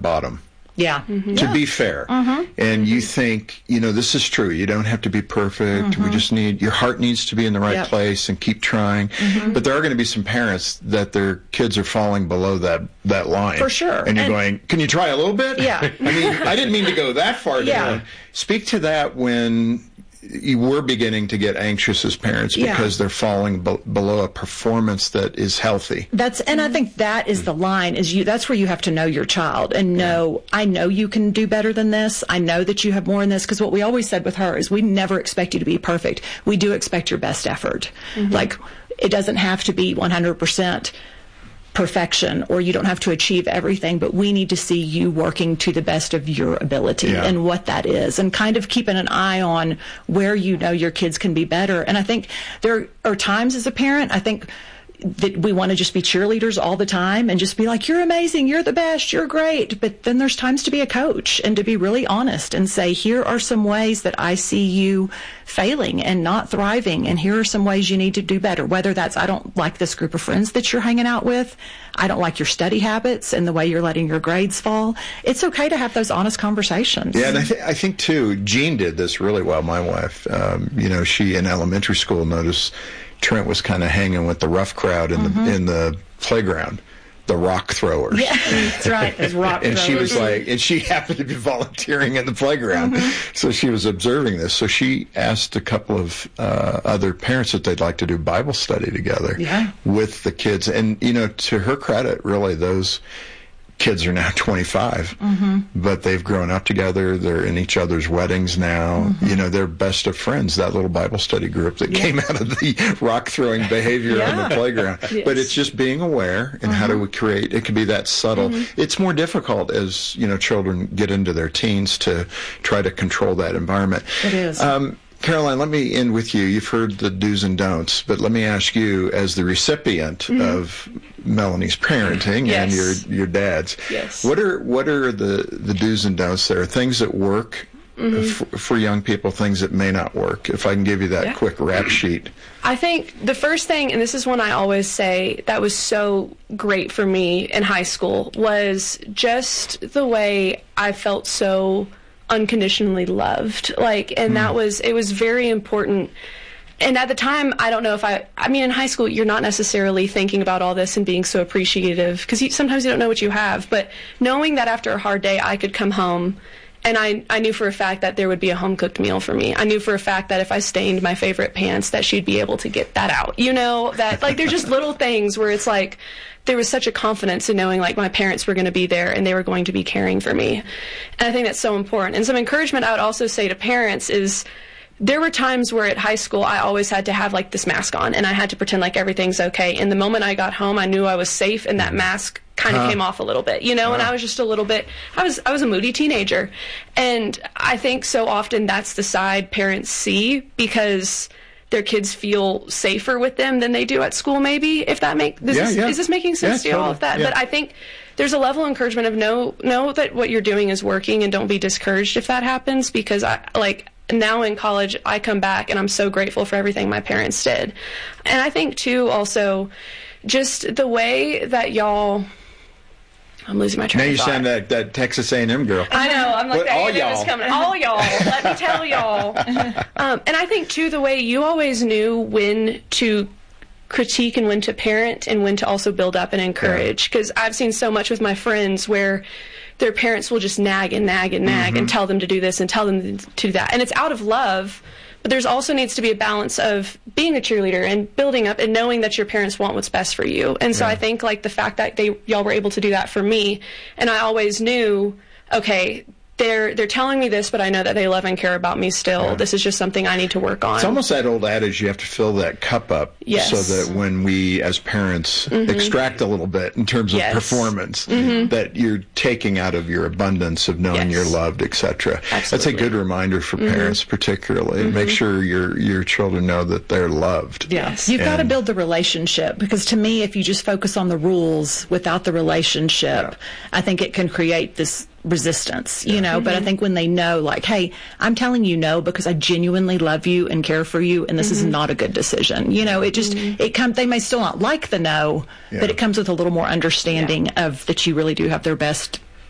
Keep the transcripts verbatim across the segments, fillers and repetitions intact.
bottom. Yeah. Mm-hmm. To yeah. be fair. Mm-hmm. And mm-hmm. you think, you know, this is true. You don't have to be perfect. Mm-hmm. We just need, your heart needs to be in the right yep. place and keep trying. Mm-hmm. But there are going to be some parents that their kids are falling below that, that line. For sure. And you're and, going, can you try a little bit? Yeah. I mean, I didn't mean to go that far yeah. down. Speak to that when you were beginning to get anxious as parents because yeah. they're falling be- below a performance that is healthy. That's, and I think that is the line, is you, that's where you have to know your child and know, yeah. I know you can do better than this. I know that you have more in this, because what we always said with her is we never expect you to be perfect. We do expect your best effort. Mm-hmm. Like, it doesn't have to be one hundred percent perfection, or you don't have to achieve everything, but we need to see you working to the best of your ability yeah. and what that is, and kind of keeping an eye on where you know your kids can be better. And I think there are times as a parent, I think that we want to just be cheerleaders all the time and just be like, you're amazing, you're the best, you're great. But then there's times to be a coach and to be really honest and say, here are some ways that I see you failing and not thriving, and here are some ways you need to do better. Whether that's, I don't like this group of friends that you're hanging out with, I don't like your study habits and the way you're letting your grades fall. It's okay to have those honest conversations. Yeah, and I, th- I think, too, Jean did this really well, my wife. Um, you know, she in elementary school noticed Trent was kind of hanging with the rough crowd in mm-hmm. the in the playground, the rock throwers. Yeah, that's right, those rock and throwers. she was like, and she happened to be volunteering in the playground, mm-hmm. so she was observing this. So she asked a couple of uh, other parents that they'd like to do Bible study together yeah. with the kids. And, you know, to her credit, really, those kids are now twenty-five, mm-hmm. but they've grown up together. They're in each other's weddings now. Mm-hmm. You know, they're best of friends, that little Bible study group that yeah. came out of the rock-throwing behavior yeah. on the playground. Yes. But it's just being aware, and mm-hmm. how do we create, it can be that subtle. Mm-hmm. It's more difficult as, you know, children get into their teens to try to control that environment. It is. Um, Caroline, let me end with you. You've heard the do's and don'ts, but let me ask you, as the recipient mm-hmm. of Melanie's parenting yes. and your your dad's, yes. what are what are the, the do's and don'ts there? Things that work mm-hmm. f- for young people, things that may not work. If I can give you that yeah. quick rap sheet. I think the first thing, and this is one I always say that was so great for me in high school, was just the way I felt so unconditionally loved. Like, and mm. that was, it was very important. And at the time, I don't know if I, I mean, in high school, you're not necessarily thinking about all this and being so appreciative, because you, sometimes you don't know what you have. But knowing that after a hard day, I could come home, and I, I knew for a fact that there would be a home-cooked meal for me. I knew for a fact that if I stained my favorite pants, that she'd be able to get that out. You know, that, like, there's just little things where it's like, there was such a confidence in knowing, like, my parents were going to be there and they were going to be caring for me. And I think that's so important. And some encouragement I would also say to parents is, there were times where at high school I always had to have, like, this mask on, and I had to pretend like everything's okay. And the moment I got home, I knew I was safe, and that mask kind of huh. came off a little bit, you know, huh. and I was just a little bit, I was I was a moody teenager. And I think so often that's the side parents see, because their kids feel safer with them than they do at school, maybe, if that make this yeah, is, yeah. is this making sense yeah, to you all totally. of that? Yeah. But I think there's a level of encouragement of know know that what you're doing is working, and don't be discouraged if that happens, because I like now in college I come back and I'm so grateful for everything my parents did. And I think too also just the way that y'all I'm losing my train now of you thought. sound that, that Texas A and M girl. I know. I'm like, but the all A and M y'all. is coming. All y'all. Let me tell y'all. Um, and I think, too, the way you always knew when to critique and when to parent and when to also build up and encourage. Because yeah. I've seen so much with my friends where their parents will just nag and nag and nag mm-hmm. and tell them to do this and tell them to do that. And it's out of love. But there's also needs to be a balance of being a cheerleader and building up and knowing that your parents want what's best for you. And so yeah. I think, like, the fact that they y'all were able to do that for me, and I always knew, okay, they're they're telling me this, but I know that they love and care about me still. Yeah. This is just something I need to work on. It's almost that old adage, you have to fill that cup up yes. so that when we, as parents, mm-hmm. extract a little bit in terms of yes. performance, mm-hmm. that you're taking out of your abundance of knowing yes. you're loved, et cetera. That's a good reminder for mm-hmm. parents, particularly. Mm-hmm. Make sure your your children know that they're loved. Yes. You've got to build the relationship, because to me, if you just focus on the rules without the relationship, yeah. I think it can create this resistance, you yeah. know, mm-hmm. but I think when they know, like, hey, I'm telling you no because I genuinely love you and care for you, and this mm-hmm. is not a good decision. You know, it just, mm-hmm. it comes, they may still not like the no, yeah. but it comes with a little more understanding yeah. of that you really do have their best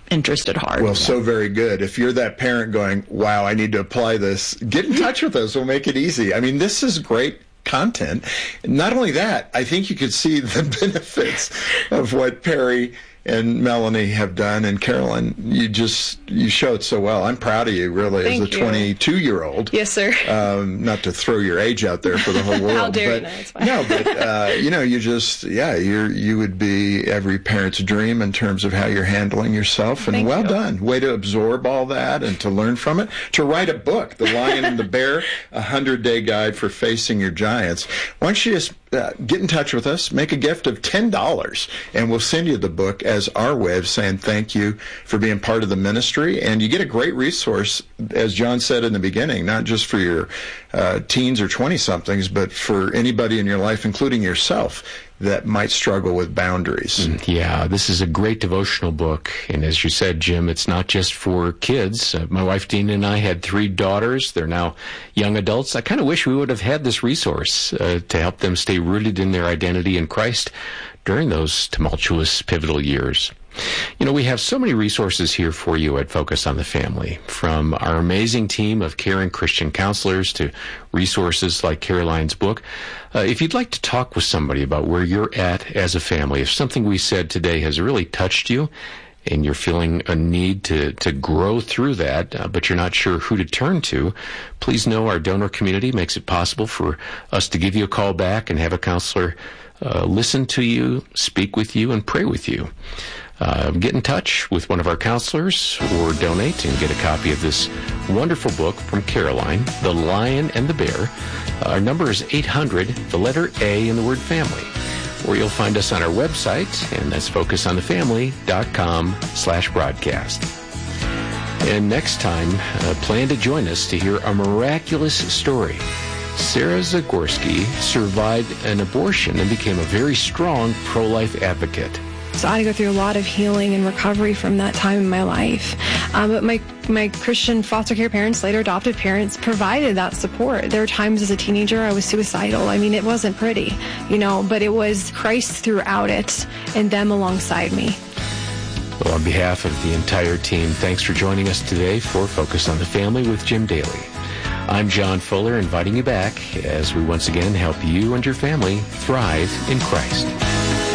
interest at heart. Well, so very good. If you're that parent going, wow, I need to apply this, get in touch with us. We'll make it easy. I mean, this is great content. Not only that, I think you could see the benefits of what Perry and Melanie have done. And Carolyn, you just, you show it so well. I'm proud of you, really, Thank as a you. twenty-two-year-old. Yes, sir. Um, not to throw your age out there for the whole world. How dare but, you? No, it's fine. no, but, uh, you know, you just, yeah, you're, you would be every parent's dream in terms of how you're handling yourself. And Thank well you. done. Way to absorb all that and to learn from it. To write a book, The Lion and the Bear, a hundred-day guide for facing your giants. Why don't you just uh, get in touch with us, make a gift of ten dollars, and we'll send you the book as our way of saying thank you for being part of the ministry. And you get a great resource, as John said in the beginning, not just for your uh, teens or twenty-somethings, but for anybody in your life, including yourself, that might struggle with boundaries. Yeah, this is a great devotional book. And as you said, Jim, it's not just for kids. Uh, my wife, Dina, and I had three daughters. They're now young adults. I kind of wish we would have had this resource uh, to help them stay rooted in their identity in Christ during those tumultuous, pivotal years. You know, we have so many resources here for you at Focus on the Family, from our amazing team of caring Christian counselors to resources like Caroline's book. Uh, if you'd like to talk with somebody about where you're at as a family, if something we said today has really touched you and you're feeling a need to, to grow through that, uh, but you're not sure who to turn to, please know our donor community makes it possible for us to give you a call back and have a counselor uh, listen to you, speak with you, and pray with you. Uh, get in touch with one of our counselors or donate and get a copy of this wonderful book from Caroline, The Lion and the Bear. Uh, our number is eight hundred, the letter A in the word family. Or you'll find us on our website, and that's focus on the family dot com slash broadcast. And next time, uh, plan to join us to hear a miraculous story. Sarah Zagorski survived an abortion and became a very strong pro-life advocate. So I had to go through a lot of healing and recovery from that time in my life. Um, but my, my Christian foster care parents, later adopted parents, provided that support. There were times as a teenager I was suicidal. I mean, it wasn't pretty, you know, but it was Christ throughout it and them alongside me. Well, on behalf of the entire team, thanks for joining us today for Focus on the Family with Jim Daly. I'm John Fuller, inviting you back as we once again help you and your family thrive in Christ.